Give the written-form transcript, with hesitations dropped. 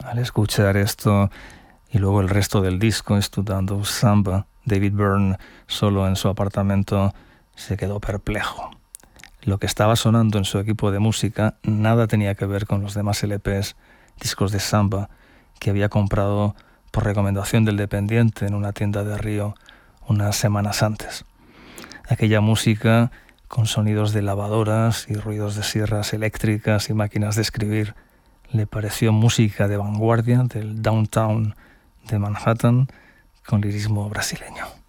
Al escuchar esto y luego el resto del disco, estudiando samba, David Byrne, solo en su apartamento, se quedó perplejo. Lo que estaba sonando en su equipo de música nada tenía que ver con los demás LPs, discos de samba, que había comprado por recomendación del dependiente en una tienda de Río unas semanas antes. Aquella música con sonidos de lavadoras y ruidos de sierras eléctricas y máquinas de escribir le pareció música de vanguardia del downtown de Manhattan con lirismo brasileño.